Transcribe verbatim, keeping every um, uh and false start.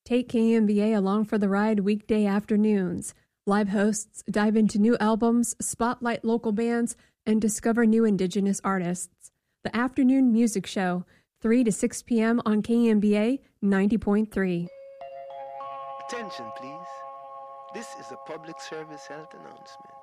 Take K M B A along for the ride weekday afternoons. Live hosts dive into new albums, spotlight local bands, and discover new Indigenous artists. The Afternoon Music Show, three to six p.m. on K M B A ninety point three. Attention, please. This is a public service health announcement.